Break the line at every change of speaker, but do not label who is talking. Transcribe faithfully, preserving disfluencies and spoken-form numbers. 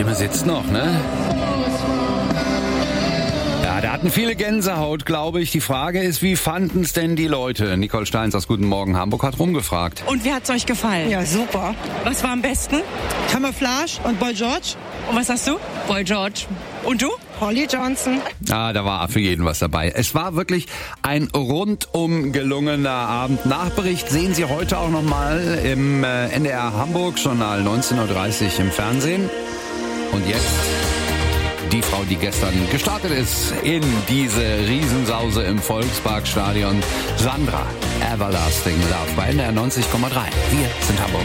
Stimme sitzt noch, ne? Ja, da hatten viele Gänsehaut, glaube ich. Die Frage ist, wie fanden es denn die Leute? Nicole Steins aus Guten Morgen Hamburg hat rumgefragt.
Und wie hat's euch gefallen?
Ja, super.
Was war am besten?
Camouflage und Boy George.
Und was hast du?
Boy George.
Und du?
Holly Johnson.
Ah, da war für jeden was dabei. Es war wirklich ein rundum gelungener Abend. Nachbericht sehen Sie heute auch nochmal im äh, N D R Hamburg Journal neunzehn Uhr dreißig im Fernsehen. Und jetzt die Frau, die gestern gestartet ist in diese Riesensause im Volksparkstadion. Sandra, Everlasting Love bei N D R neunzig Komma drei. Wir sind Hamburg.